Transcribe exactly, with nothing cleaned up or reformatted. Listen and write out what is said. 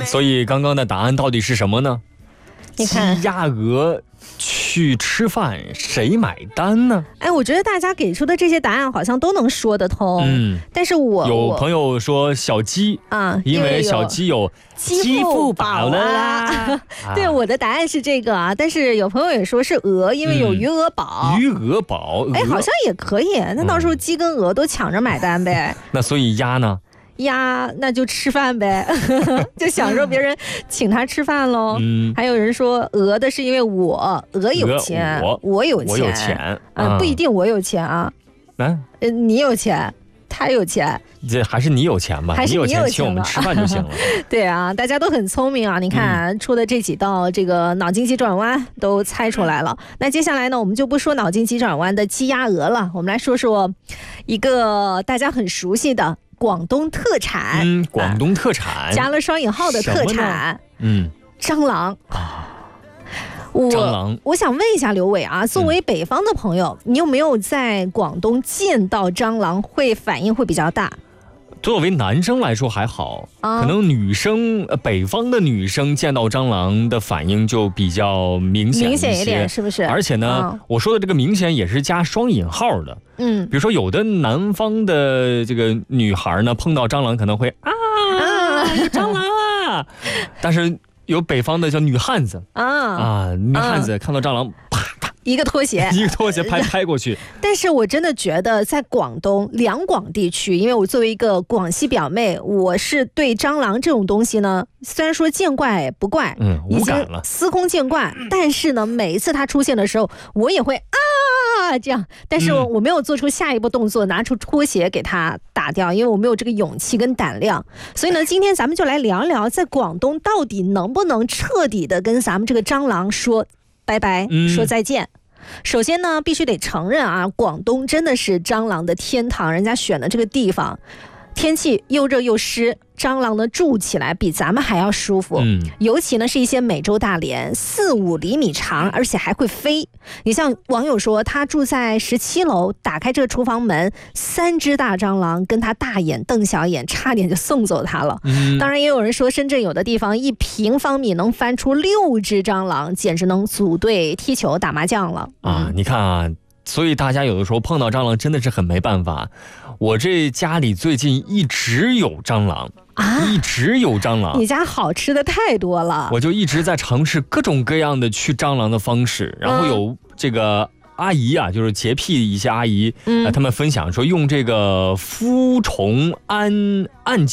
所以刚刚的答案到底是什么呢？ 你看鸡鸭鹅去吃饭，谁买单呢？ 哎，我觉得大家给出的这些答案好像都能说得通。嗯，但是我有朋友说小鸡啊，因为小鸡有鸡腹饱了啦。对，我的答案是这个啊，但是有朋友也说是鹅，因为有余额宝。 余额宝， 哎，好像也可以。那到时候鸡跟鹅都抢着买单呗。 那所以鸭呢？ 鸭那就吃饭呗，就享受别人请他吃饭喽。嗯，还有人说鹅的是因为我鹅有钱， 我我有钱， 我有钱啊、呃，不一定我有钱啊，啊，呃，你有钱。他有钱， 这还是你有钱吧？ 还是你有钱， 请我们吃饭就行了。 对啊，大家都很聪明啊！你看、嗯、出的这几道这个脑筋急转弯都猜出来了。那接下来呢，我们就不说脑筋急转弯的鸡鸭鹅了，我们来说说一个大家很熟悉的广东特产。 嗯，广东特产、啊、 加了双引号的特产。 嗯， 蟑螂啊。我蟑螂， 我想问一下刘伟啊，作为北方的朋友、嗯，你有没有在广东见到蟑螂会反应会比较大？ 作为男生来说还好，啊、可能女生，呃，北方的女生见到蟑螂的反应就比较明显一些， 明显一点，是不是？ 而且呢、啊，我说的这个明显也是加双引号的。嗯，比如说有的南方的这个女孩呢，碰到蟑螂可能会啊，啊有蟑螂啊，但是。有北方的叫女汉子啊啊，女汉子看到蟑螂，啊、啪啪一个拖鞋， 一个拖鞋拍拍过去。 但是我真的觉得在广东两广地区，因为我作为一个广西表妹，我是对蟑螂这种东西呢，虽然说见怪不怪， 嗯，无感了， 司空见惯，但是呢，每一次它出现的时候，我也会啊这样，但是我没有做出下一步动作，拿出拖鞋给它打掉，因为我没有这个勇气跟胆量。所以呢，今天咱们就来聊聊，在广东到底能不能彻底的跟咱们这个蟑螂说拜拜，说再见。首先呢，必须得承认啊，广东真的是蟑螂的天堂，人家选的这个地方，天气又热又湿，蟑螂呢住起来比咱们还要舒服。嗯，尤其呢是一些美洲大蠊，四五厘米长，而且还会飞。你像网友说，他住在十七楼，打开这个厨房门，三只大蟑螂跟他大眼瞪小眼，差点就送走他了。嗯，当然也有人说，深圳有的地方一平方米能翻出六只蟑螂，简直能组队踢球打麻将了。 啊，嗯、你看啊。所以大家有的时候碰到蟑螂真的是很没办法。我这家里最近一直有蟑螂啊，一直有蟑螂。 你家好吃的太多了， 我就一直在尝试各种各样的驱蟑螂的方式。然后有这个阿姨啊，就是洁癖一些阿姨，嗯，呃、他们分享说用这个孵虫胺胺